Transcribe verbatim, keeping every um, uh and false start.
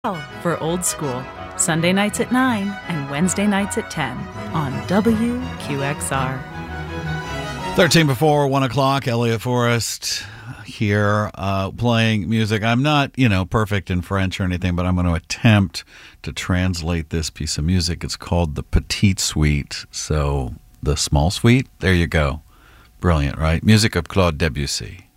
For Old School, Sunday nights at nine and Wednesday nights at ten on W Q X R. thirteen before one o'clock, Elliot Forrest here uh, playing music. I'm not, you know, perfect in French or anything, but I'm going to attempt to translate this piece of music. It's called the Petite Suite, so the small suite. There you go. Brilliant, right? Music of Claude Debussy.